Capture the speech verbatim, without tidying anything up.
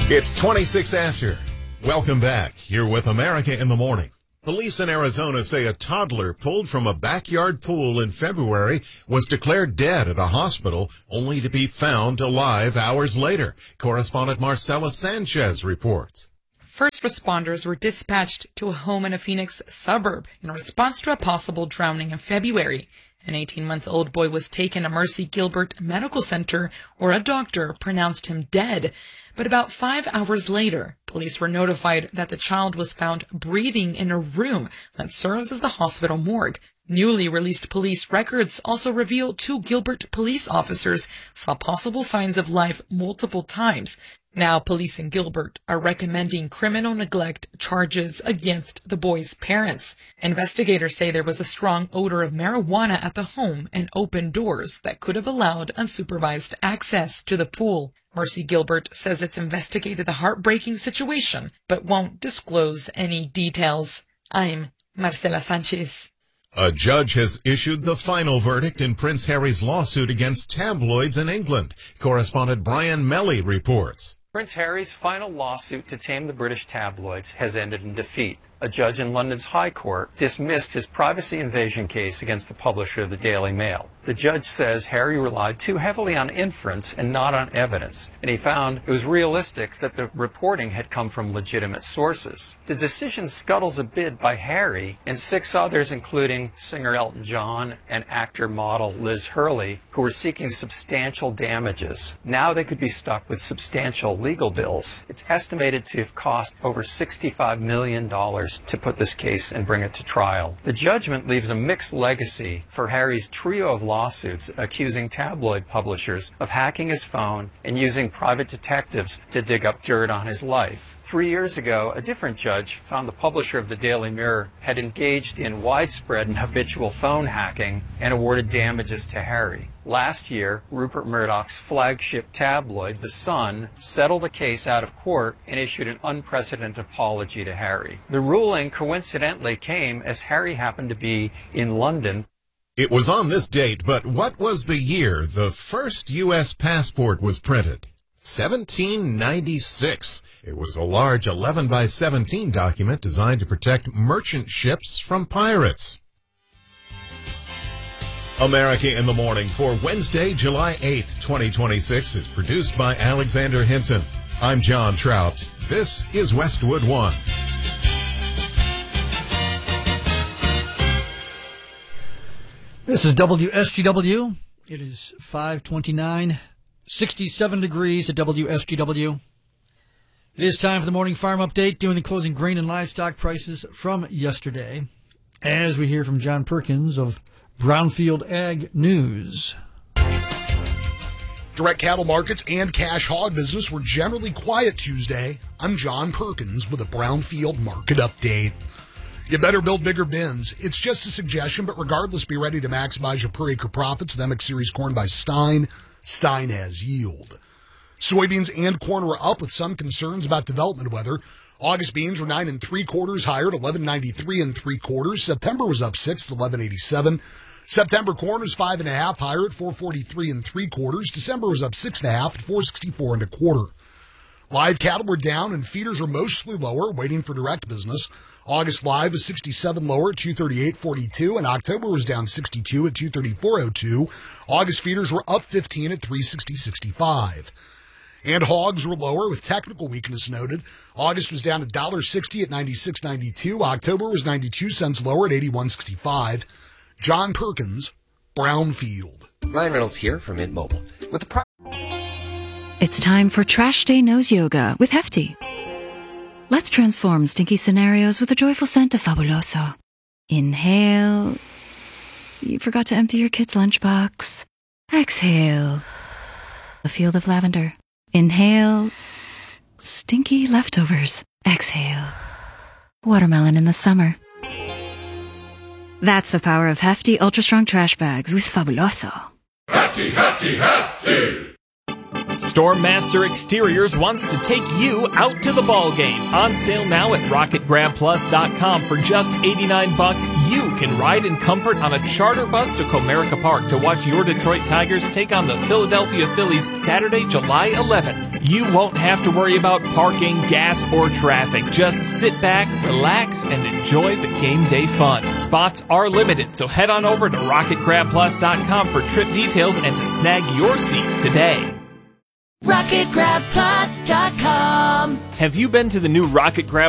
It's twenty-six after. Welcome back. You're with America in the Morning. Police in Arizona say a toddler pulled from a backyard pool in February was declared dead at a hospital, only to be found alive hours later. Correspondent Marcela Sanchez reports. First responders were dispatched to a home in a Phoenix suburb in response to a possible drowning in February. An eighteen-month-old boy was taken to Mercy Gilbert Medical Center, where a doctor pronounced him dead. But about five hours later, police were notified that the child was found breathing in a room that serves as the hospital morgue. Newly released police records also reveal two Gilbert police officers saw possible signs of life multiple times. Now, police in Gilbert are recommending criminal neglect charges against the boy's parents. Investigators say there was a strong odor of marijuana at the home and open doors that could have allowed unsupervised access to the pool. Mercy Gilbert says it's investigated the heartbreaking situation, but won't disclose any details. I'm Marcela Sanchez. A judge has issued the final verdict in Prince Harry's lawsuit against tabloids in England. Correspondent Brian Melly reports. Prince Harry's final lawsuit to tame the British tabloids has ended in defeat. A judge in London's High Court dismissed his privacy invasion case against the publisher of the Daily Mail. The judge says Harry relied too heavily on inference and not on evidence, and he found it was realistic that the reporting had come from legitimate sources. The decision scuttles a bid by Harry and six others, including singer Elton John and actor-model Liz Hurley, who were seeking substantial damages. Now they could be stuck with substantial legal bills. It's estimated to have cost over sixty-five million dollars to put this case and bring it to trial. The judgment leaves a mixed legacy for Harry's trio of lawsuits accusing tabloid publishers of hacking his phone and using private detectives to dig up dirt on his life. Three years ago, a different judge found the publisher of the Daily Mirror had engaged in widespread and habitual phone hacking and awarded damages to Harry. Last year, Rupert Murdoch's flagship tabloid, The Sun, settled the case out of court and issued an unprecedented apology to Harry. The ruling coincidentally came as Harry happened to be in London. It was on this date, but what was the year the first U S passport was printed? seventeen ninety-six. It was a large eleven by seventeen document designed to protect merchant ships from pirates. America in the Morning for Wednesday, July eighth, twenty twenty-six is produced by Alexander Hinton. I'm John Trout. This is Westwood One. This is W S G W. It is five twenty-nine, sixty-seven degrees at W S G W. It is time for the morning farm update, doing the closing grain and livestock prices from yesterday, as we hear from John Perkins of Brownfield Ag News. Direct cattle markets and cash hog business were generally quiet Tuesday. I'm John Perkins with a Brownfield Market Update. You better build bigger bins. It's just a suggestion, but regardless, be ready to maximize your per acre profits. The M X Series corn by Stein. Stein has yield. Soybeans and corn were up with some concerns about development weather. August beans were nine and three quarters higher at eleven ninety-three and three quarters. September was up six at eleven eighty-seven. September corn was five and a half higher at four forty-three and three quarters. December was up six and a half at four sixty-four and a quarter. Live cattle were down and feeders were mostly lower, waiting for direct business. August live was sixty-seven lower at two thirty-eight forty-two, and October was down sixty-two at two thirty-four oh two. August feeders were up fifteen at three sixty sixty-five. And hogs were lower with technical weakness noted. August was down one dollar sixty at ninety-six ninety-two. October was ninety-two cents lower at eighty-one sixty-five. John Perkins, Brownfield. Ryan Reynolds here from Mint Mobile. With the pro- It's time for Trash Day Nose Yoga with Hefty. Let's transform stinky scenarios with a joyful scent of Fabuloso. Inhale. You forgot to empty your kid's lunchbox. Exhale. A field of lavender. Inhale. Stinky leftovers. Exhale. Watermelon in the summer. That's the power of Hefty Ultra Strong Trash Bags with Fabuloso. Hefty, hefty, hefty! Stormmaster Exteriors wants to take you out to the ball game. On sale now at rocket grab plus dot com. For just eighty-nine bucks, you can ride in comfort on a charter bus to Comerica Park to watch your Detroit Tigers take on the Philadelphia Phillies Saturday, July eleventh. You won't have to worry about parking, gas, or traffic. Just sit back, relax, and enjoy the game day fun. Spots are limited, so head on over to rocket grab plus dot com for trip details and to snag your seat today. rocket grab plus dot com. Have you been to the new Rocket Grab